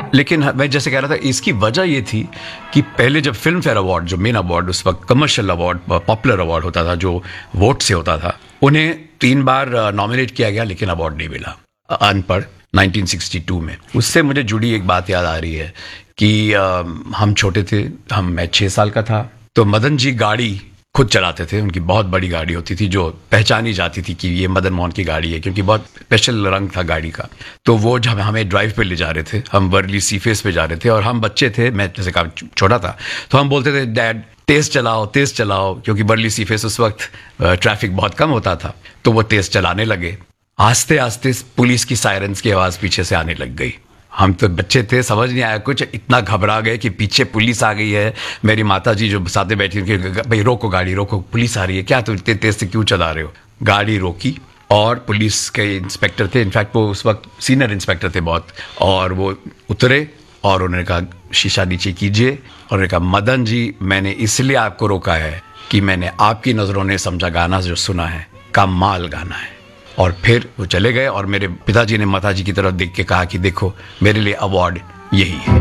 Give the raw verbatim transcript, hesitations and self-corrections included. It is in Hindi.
लेकिन मैं जैसे कह रहा था, इसकी वजह ये थी कि पहले जब फिल्म फेयर अवार्ड, जो मेन अवार्ड उस वक्त कमर्शियल अवार्ड, पॉपुलर अवार्ड होता था जो वोट से होता था, उन्हें तीन बार नॉमिनेट किया गया लेकिन अवार्ड नहीं मिला अनपढ़ नाइनटीन सिक्सटी टू में। उससे मुझे जुड़ी एक बात याद आ रही है कि आ, हम छोटे थे, हम मैं छः साल का था, तो मदन जी गाड़ी खुद चलाते थे। उनकी बहुत बड़ी गाड़ी होती थी जो पहचानी जाती थी कि ये मदन मोहन की गाड़ी है, क्योंकि बहुत स्पेशल रंग था गाड़ी का। तो वो जब हमें ड्राइव पे ले जा रहे थे, हम वर्ली सी फेस पे जा रहे थे और हम बच्चे थे, मैं जैसे कहा छोटा था, तो हम बोलते थे डैड तेज चलाओ तेज चलाओ, क्योंकि वर्ली सी फेस उस वक्त ट्रैफिक बहुत कम होता था। तो वो तेज चलाने लगे। आस्ते आस्ते पुलिस की सायरन्स की आवाज़ पीछे से आने लग गई। हम तो बच्चे थे, समझ नहीं आया कुछ, इतना घबरा गए कि पीछे पुलिस आ गई है। मेरी माता जी जो साथ में बैठी थी, भाई रोको गाड़ी रोको, पुलिस आ रही है, क्या तुम इतने तेज से क्यों चला रहे हो। गाड़ी रोकी और पुलिस के इंस्पेक्टर थे, इनफैक्ट वो उस वक्त सीनियर इंस्पेक्टर थे बहुत, और वो उतरे और उन्होंने कहा शीशा नीचे कीजिए, और उन्होंने कहा मदन जी मैंने इसलिए आपको रोका है कि मैंने आपकी नज़रों ने समझा गाना जो सुना है कमाल गाना है। और फिर वो चले गए और मेरे पिताजी ने माताजी की तरफ देख के कहा कि देखो मेरे लिए अवार्ड यही है।